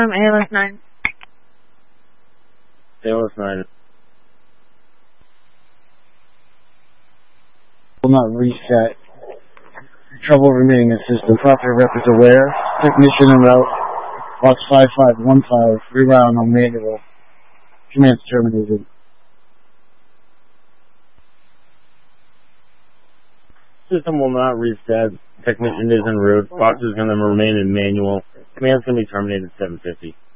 System ALS-9. ALS-9. Will not reset. Trouble remaining in system. Property rep is aware. Technician en route. Box 5515. Reroute on manual. Command's terminated. System will not reset. Technician is en route. Box is going to remain in manual. Command's going to be terminated at 750.